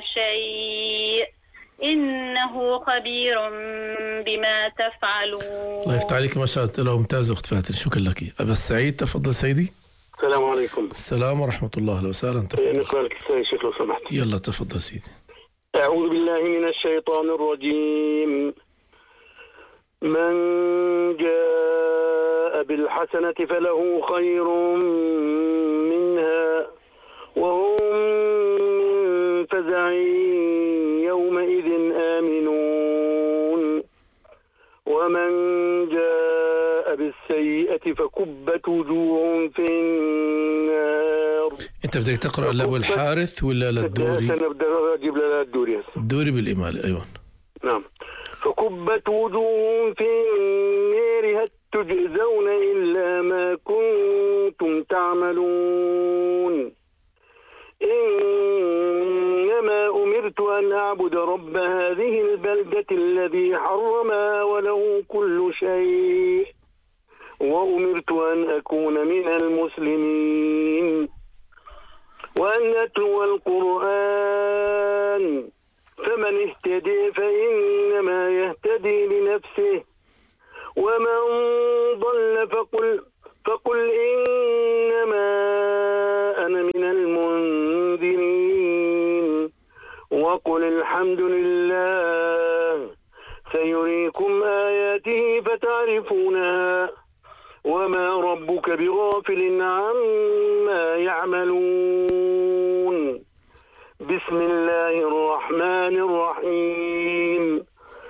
شيء إنه خبير بما تفعلون. الله يفتح عليك، ما شاء الله ممتاز أخت فاتن، شكرا لك. أبا السعيد تفضل سيدي. السلام عليكم. السلام ورحمة الله، أهلا وسهلا. نقرأ لك السيد شيخ لو سمحت. يلا تفضل سيدي. أعوذ بالله من الشيطان الرجيم. من جاء بالحسنة فله خير منها وهم من فزع يومئذ آمنون ومن جاء بالسيئة فكبت وجوههم في النار. أنت بدك تقرأ لأبو الحارث ولا للدوري؟ أنا بدي أجيب للدوري. الدوري بالإمالة، أيوة. نعم. فكبت وجوههم في النار هل تجزون إلا ما كنتم تعملون إنما أمرت أن أعبد رب هذه البلدة الذي حرمها وله كل شيء وأمرت أن أكون من المسلمين وأن أتلو القرآن فمن اهتدي فإنما يهتدي لنفسه ومن ضل فقل إنما أنا من المنذرين وقل الحمد لله سيريكم آياته فتعرفونها وما ربك بغافل عما يعملون. بسم الله الرحمن الرحيم.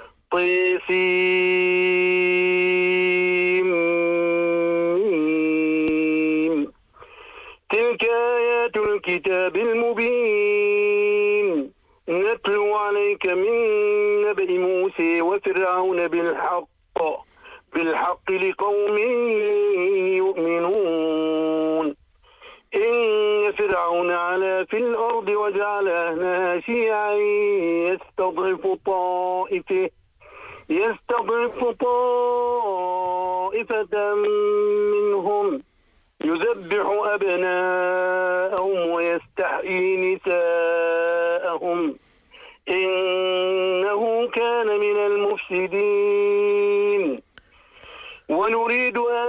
طيسيم. تلك آيات الكتاب المبين نتلو عليك من نبأ موسى وفرعون بالحق لقوم يؤمنون. إن فرعون علا في الأرض وجعل أهلها شيعا يستضعف طائفة منهم يذبح أبناءهم ويستحيي نساءهم إنه كان من المفسدين. ونريد أن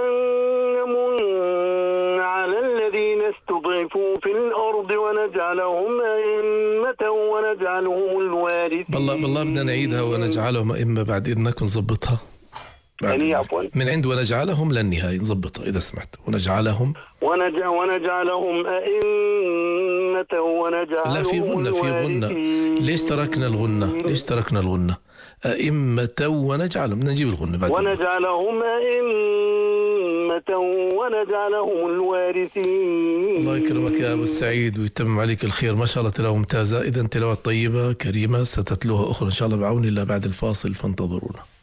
نمن على الذين استضعفوا في الأرض ونجعلهم أئمة ونجعلهم الوارثين. بالله بدنا نعيدها ونجعلهم أئمة بعد إذنك ونظبطها. يعني عفوا من عند ونجعلهم للنهاية نظبطها إذا سمحت. ونجعلهم أئمة ونجعلهم لا في غنة. ليش تركنا الغنة؟ أئمة ونجعلهم، بدنا نجيب الغنة بعد. ونجعلهم أئمة ونجعلهم الوارثين. الله يكرمك يا أبو السعيد ويتمم عليك الخير، ما شاء الله تلاوة ممتازة. إذن تلاوة طيبة كريمة ستتلوها أخرى إن شاء الله بعون الله بعد الفاصل، فانتظرونا.